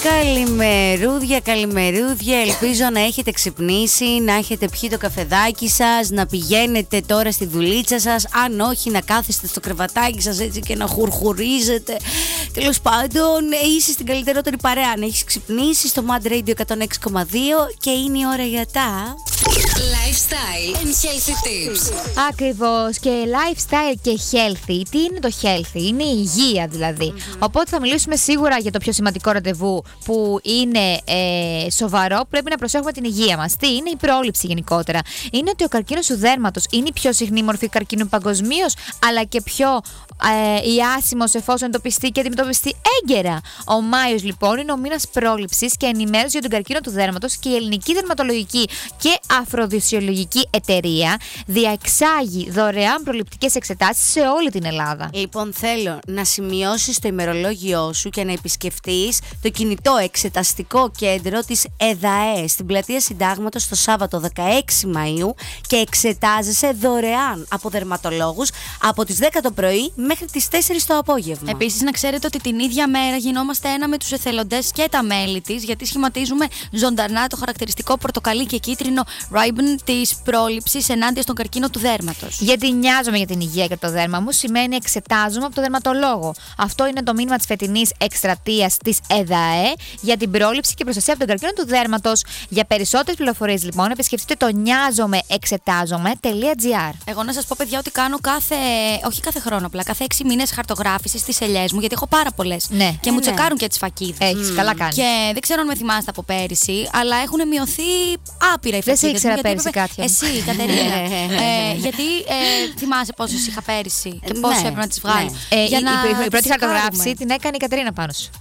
Καλημερούδια. Ελπίζω να έχετε ξυπνήσει, να έχετε πιει το καφεδάκι σας, να πηγαίνετε τώρα στη δουλίτσα σας. Αν όχι, να κάθεστε στο κρεβατάκι σας έτσι και να χουρχουρίζετε. Τέλος πάντων, είσαι στην καλύτερότερη παρέα. Αν έχεις ξυπνήσει στο Mad Radio 106,2 και είναι η ώρα για τα Lifestyle and Healthy Tips. Ακριβώς, και lifestyle και healthy. Τι είναι το healthy? Είναι η υγεία δηλαδή. Οπότε θα μιλήσουμε σίγουρα για το πιο σημαντικό ραντεβού που είναι σοβαρό. Πρέπει να προσέχουμε την υγεία μας. Τι είναι η πρόληψη γενικότερα? Είναι ότι ο καρκίνος του δέρματος είναι η πιο συχνή μορφή καρκίνου παγκοσμίως, αλλά και πιο ιάσιμος εφόσον εντοπιστεί και αντιμετωπιστεί έγκαιρα. Ο Μάιος λοιπόν είναι ο μήνας πρόληψης και ενημέρωση για τον καρκίνο του δέρματος και η Ελληνική Δερματολογική και Αφροδισιολογική Εταιρεία διαεξάγει δωρεάν προληπτικές εξετάσεις σε όλη την Ελλάδα. Λοιπόν, θέλω να σημειώσεις το ημερολόγιό σου και να επισκεφτείς το κινητό εξεταστικό κέντρο της ΕΔΑΕ στην πλατεία Συντάγματος το Σάββατο 16 Μαΐου και εξετάζεσαι δωρεάν από δερματολόγους από τις 10 το πρωί μέχρι τις 4 το απόγευμα. Επίσης, να ξέρετε ότι την ίδια μέρα γινόμαστε ένα με τους εθελοντές και τα μέλη της, γιατί σχηματίζουμε ζωντανά το χαρακτηριστικό πορτοκαλί και κίτρινο ribbon της πρόληψης ενάντια στον καρκίνο του δέρματος. Γιατί νοιάζομαι για την υγεία και το δέρμα μου σημαίνει εξετάζομαι από το δερματολόγο. Αυτό είναι το μήνυμα της φετινής εκστρατείας της ΕΔΑΕ για την πρόληψη και προστασία από τον καρκίνο του δέρματος. Για περισσότερες πληροφορίες λοιπόν επισκεφτείτε το νοιάζομεεξετάζομαι.gr. Εγώ να σας πω, παιδιά, ότι κάνω όχι κάθε χρόνο απλά, κάθε 6 μήνες χαρτογράφηση στις ελιές μου, γιατί έχω πάρα πολλές. Ναι. Και μου τσεκάρουν και τις φακίδες. Έχεις, καλά κάνεις. Και δεν ξέρω αν με θυμάστε από πέρυσι, αλλά έχουν μειωθεί άπειρα οι φακίδες. Δεν σε ήξερα πέρυσι κάποια. Εσύ, Κατερίνα. Γιατί θυμάσαι πόσες είχα πέρυσι και πόσο έπρεπε να τις βγάλω. Η πρώτη χαρτογράφηση την έκανε η Κατερίνα πάνω σου.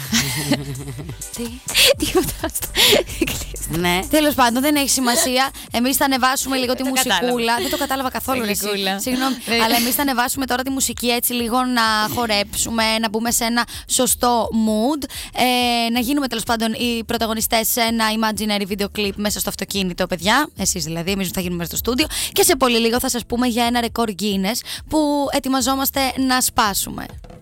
Τίποτα. Ναι. Τέλος πάντων, δεν έχει σημασία. Εμείς θα ανεβάσουμε λίγο τη μουσικούλα. Δεν το κατάλαβα καθόλου. Συγγνώμη. Αλλά εμείς θα ανεβάσουμε τώρα τη μουσική έτσι λίγο να χορέψουμε, να μπούμε σε ένα σωστό mood. Να γίνουμε τέλος πάντων οι πρωταγωνιστές σε ένα imaginary video clip μέσα στο αυτοκίνητο, παιδιά. Εσείς δηλαδή, εμείς θα γίνουμε μέσα στο στούντιο. Και σε πολύ λίγο θα σας πούμε για ένα ρεκόρ Guinness που ετοιμαζόμαστε να σπάσουμε.